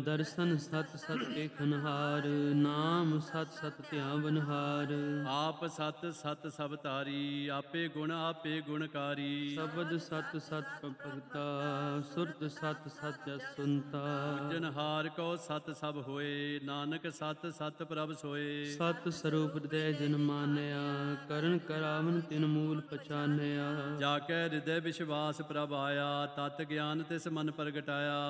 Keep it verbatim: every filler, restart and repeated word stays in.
ਦਰਸ਼ਨ ਸਤ ਸਤ ਏਖਨਹਾਰ, ਨਾਮ ਸਤ ਸਤ ਧਿਆਵਨਹਾਰ। ਆਪ ਸਤ ਸਤ ਸਭ ਧਾਰੀ, ਆਪੇ ਗੁਣ ਆਪੇ ਗੁਣਕਾਰੀ। ਸ਼ਬਦ ਸਤ ਸਤ ਭਗਤਾ, ਸੁਰਤ ਸਤ ਸਤ ਸੁਨਤਾ। ਜਨਹਾਰ ਕੋ ਸਤ ਸਭ ਹੋਏ, ਨਾਨਕ ਸਤ ਸਤ ਪ੍ਰਭ ਸੋਏ। ਸਤ ਸਰੂਪ ਹਿਰਦੈ ਜਨ ਮਾਨਿਆ, ਕਰਨ ਕਰਾਵਨ ਤਿਨ ਮੂਲ ਪਛਾਨਿਆ। ਜਾ ਕੇ ਹਿਰਦੈ ਵਿਸ਼ਵਾਸ ਪ੍ਰਭ ਆਇਆ, ਤਤ ਗਿਆਨ ਤਿਸ ਮਨ ਪ੍ਰਗਟਾਇਆ।